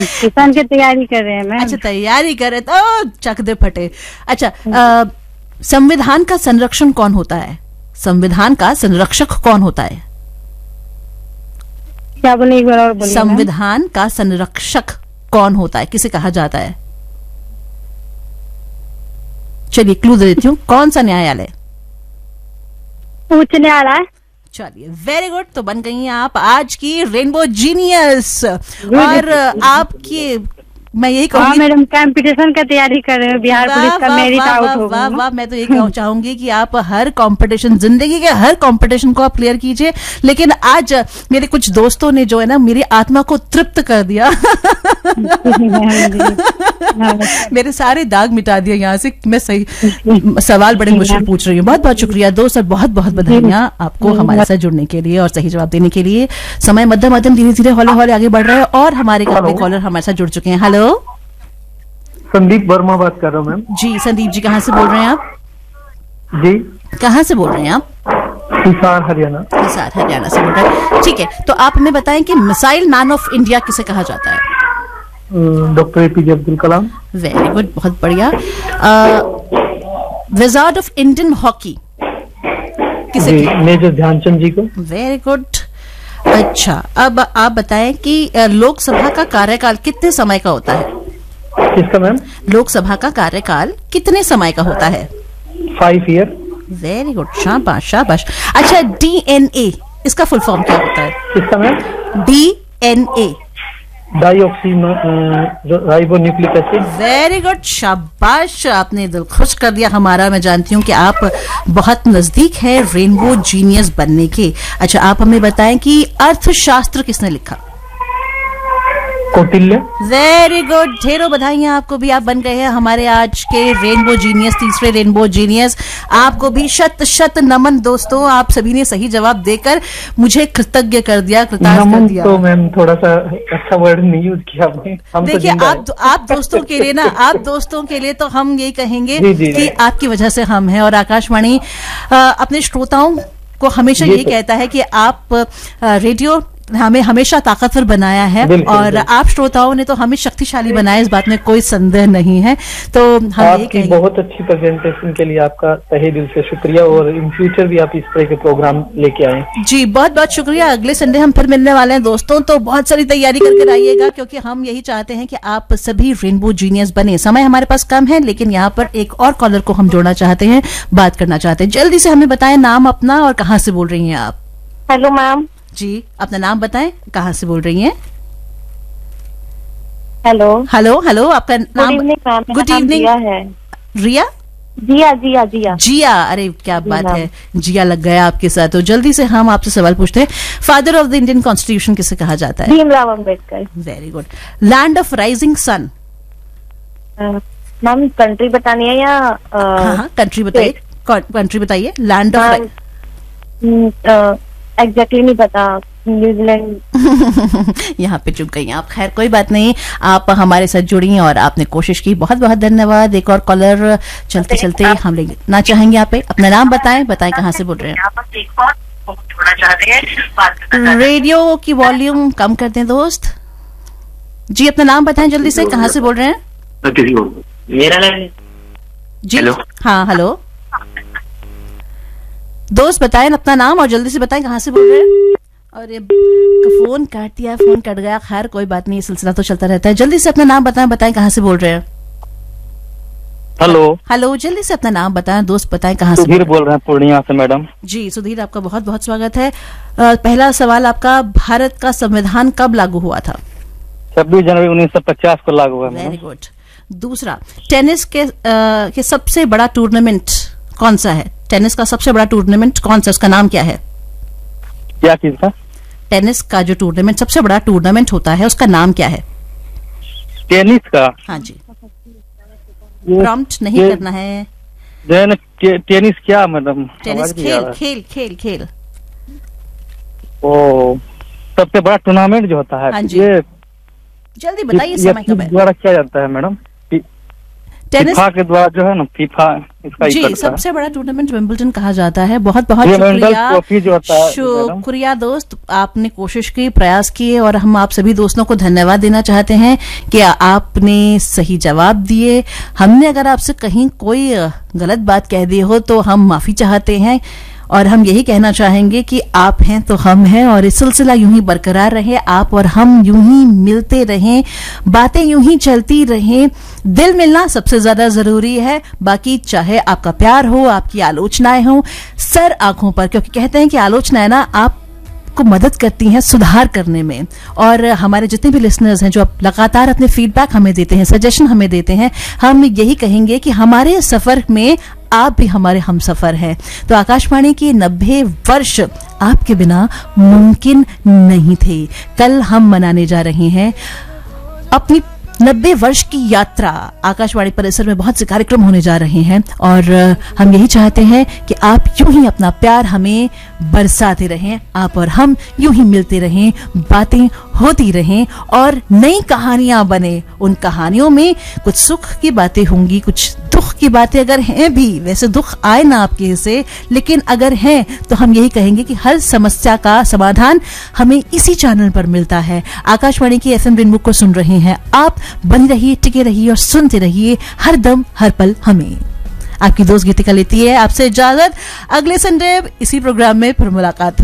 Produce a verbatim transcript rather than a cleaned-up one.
किसान की तैयारी कर रहे हैं मैम। अच्छा, तैयारी कर रहे तो चक दे फटे। अच्छा, आ, संविधान का संरक्षण कौन होता है? संविधान का संरक्षक कौन होता है? क्या बोले, एक बार और बोलिए। संविधान का संरक्षक कौन होता है, किसे कहा जाता है? चलिए क्लू दे देती हूँ, कौन सा न्यायालय? उच्च न्यायालय। चलिए, वेरी गुड। तो बन गई हैं आप आज की रेनबो जीनियस। और आपकी मैं यही कहूंगी, मैडम कंपटीशन का तैयारी कर रहे हैं, बिहार पुलिस का मेरिट आउट हो गया। वाह वाह, मैं तो यही चाहूंगी कि आप हर कंपटीशन, जिंदगी के हर कंपटीशन को आप क्लियर कीजिए। लेकिन आज मेरे कुछ दोस्तों ने जो है ना, मेरी आत्मा को तृप्त कर दिया। मेरे सारे दाग मिटा दिए यहाँ से। मैं सही सवाल बड़े मुश्किल पूछ रही हूँ। बहुत बहुत शुक्रिया दोस्त, और बहुत बहुत बधाइयां आपको हमारे साथ जुड़ने के लिए और सही जवाब देने के लिए। समय मध्यम मध्यम धीरे धीरे हौले हौले आगे बढ़ रहा है और हमारे कॉलर हमारे साथ जुड़ चुके हैं। हेलो, संदीप वर्मा बात कर रहा हूँ मैम। जी संदीप जी, कहाँ से बोल रहे हैं आप? जी, कहाँ से बोल रहे हैं आप? हिसार हरियाणा। हिसार हरियाणा से बोल रहे हैं, ठीक है। तो आप हमें बताएं कि मिसाइल मैन ऑफ इंडिया किसे कहा जाता है? Doctor APJ Abdul Kalam. Very good, बहुत बढ़िया। विजार्ड ऑफ इंडियन हॉकी किसे? मेजर ध्यानचंद जी को। Very good. अच्छा, अब आप बताएं कि लोकसभा का कार्यकाल कितने समय का होता है? किसका मैम? लोकसभा का कार्यकाल कितने समय का होता है? Five year. वेरी गुड, शाबाश शाबाश। अच्छा, डीएनए इसका फुल फॉर्म क्या होता है? किसका ma'am? DNA, dioxy ribonucleic acid. Very good, शाबाश, आपने दिल खुश कर दिया हमारा। मैं जानती हूँ कि आप बहुत नजदीक है रेनबो जीनियस बनने के। अच्छा, आप हमें बताएं कि अर्थशास्त्र किसने लिखा? कौटिल्य। वेरी गुड, ढेरों बधाइयां आपको भी, आप बन गए हैं हमारे आज के रेनबो जीनियस, तीसरे रेनबो जीनियस। आपको भी शत शत नमन दोस्तों, आप सभी ने सही जवाब देकर मुझे कृतज्ञ कर दिया, कृतज्ञ कर दिया। तो मैम थोड़ा सा अच्छा वर्ड नहीं यूज किया आपने। हम देखिए, तो आप आप दोस्तों के लिए ना, आप दोस्तों के लिए तो हम यही कहेंगे जी, जी, कि आपकी वजह से हम हैं। और आकाशवाणी अपने श्रोताओं को हमेशा यही कहता है कि आप रेडियो हमें हमेशा ताकतवर बनाया है और आप श्रोताओं ने तो हमें शक्तिशाली बनाया, इस बात में कोई संदेह नहीं है। तो हम यही कहेंगे, बहुत अच्छी प्रेजेंटेशन के लिए आपका तहे दिल से शुक्रिया, और इन फ्यूचर भी आप इस तरह के प्रोग्राम लेके आए। जी, बहुत बहुत शुक्रिया। अगले संडे हम फिर मिलने वाले हैं दोस्तों, तो बहुत सारी तैयारी करके आइएगा, क्योंकि हम यही चाहते हैं कि आप सभी रेनबो जीनियस बने। समय हमारे पास कम है, लेकिन यहाँ पर एक और कॉलर को हम जोड़ना चाहते हैं, बात करना चाहते हैं। जल्दी से हमें बताएं नाम अपना और कहाँ से बोल रही हैं आप? Hello ma'am. जी, अपना नाम बताएं, कहाँ से बोल रही हैं? हेलो हेलो हेलो, आपका नाम? गुड इवनिंग है। रिया? जिया जिया जिया जिया, अरे क्या बात है, जिया लग गया आपके साथ। तो जल्दी से हम आपसे सवाल पूछते हैं, father of the Indian constitution किसे कहा जाता है? Bhimrao Ambedkar. Very good. Land of rising sun? Ma'am country बतानी है या? हाँ, कंट्री बताइए, कंट्री बताइए। लैंड ऑफ, एग्जैक्टली नहीं पता, न्यूजीलैंड। यहाँ पे चुप गई आप। खैर कोई बात नहीं, आप हमारे साथ जुड़ी और आपने कोशिश की, बहुत बहुत धन्यवाद। एक और कॉलर चलते चलते हम लेंगे ना चाहेंगे आप पे। अपना नाम बताएं, बताएं कहाँ से बोल रहे हैं? रेडियो की वॉल्यूम कम कर दें दोस्त जी। अपना नाम बताएं जल्दी से, कहाँ से बोल रहे हैं? मेरा जी, हाँ हेलो दोस्त, बताएं अपना नाम और जल्दी से बताएं कहाँ से बोल रहे हैं। और ये फोन काट दिया, फोन कट गया। खैर कोई बात नहीं, सिलसिला तो चलता रहता है। जल्दी से अपना नाम बताएं, बताएं कहाँ से बोल रहे हैं। हेलो हेलो, जल्दी से अपना नाम बताएं दोस्त, बताएं कहाँ से? सुधीर बोल रहे हैं पूर्णिया से मैडम। जी सुधीर, आपका बहुत बहुत स्वागत है। आ, पहला सवाल आपका, भारत का संविधान कब लागू हुआ था? छब्बीस जनवरी उन्नीस सौ पचास को लागू हुआ। Very good. दूसरा, टेनिस के, आ, के सबसे बड़ा टूर्नामेंट कौन सा है? टेनिस का सबसे बड़ा टूर्नामेंट कौन सा, उसका नाम क्या है? क्या चीज का? टेनिस का जो टूर्नामेंट, सबसे बड़ा टूर्नामेंट होता है, उसका नाम क्या है? टेनिस का? हाँ जी, प्रॉम्प्ट नहीं करना है। टे, टेनिस क्या मैडम? टेनिस खेल खेल खेल खेल ओ, सबसे बड़ा टूर्नामेंट जो होता है। हाँ जी, ये जल्दी बताइए, समय कब है? द्वारा क्या जाता है मैडम? टेनिस फीफा के द्वारा जो है ना, फीफा इसका ही जी करता है। सबसे बड़ा टूर्नामेंट विंबलडन कहा जाता है। बहुत बहुत ये विंबलडन शुक्रिया ट्रॉफी जो होता है, शुक्रिया दोस्त, आपने कोशिश की, प्रयास किए और हम आप सभी दोस्तों को धन्यवाद देना चाहते हैं कि आपने सही जवाब दिए। हमने अगर आपसे कहीं कोई गलत बात कह दी हो तो हम माफी चाहते हैं और हम यही कहना चाहेंगे कि आप हैं तो हम हैं और इस सिलसिला यूं ही बरकरार रहे, आप और हम यूं ही मिलते रहें, बातें यूं ही चलती रहें। दिल मिलना सबसे ज्यादा जरूरी है, बाकी चाहे आपका प्यार हो, आपकी आलोचनाएं हो, सर आंखों पर, क्योंकि कहते हैं कि आलोचनाएं ना आप को मदद करती हैं सुधार करने में। और हमारे जितने भी लिसनर्स हैं जो अब लगातार अपने फीडबैक हमें देते हैं, सजेशन हमें देते हैं, हम यही कहेंगे कि हमारे सफर में आप भी हमारे हम सफर हैं। तो आकाशवाणी के नब्बे वर्ष आपके बिना मुमकिन नहीं थे। कल हम मनाने जा रहे हैं अपनी नब्बे वर्ष की यात्रा। आकाशवाणी परिसर में बहुत से कार्यक्रम होने जा रहे हैं और हम यही चाहते हैं कि आप यूं ही अपना प्यार हमें बरसाते रहें, आप और हम यूं ही मिलते रहें, बातें होती रहें और नई कहानियां बने। उन कहानियों में कुछ सुख की बातें होंगी, कुछ दुख की बातें अगर हैं भी, वैसे दुख आए ना आपके हिस्से, लेकिन अगर हैं तो हम यही कहेंगे कि हर समस्या का समाधान हमें इसी चैनल पर मिलता है। आकाशवाणी की एफएम रेनबो को सुन रहे हैं आप, बनी रहिए, टिके रहिए और सुनते रहिए हर दम हर पल हमें। आपकी दोस्त गीतिका लेती है आपसे इजाजत। अगले संडे इसी प्रोग्राम में फिर मुलाकात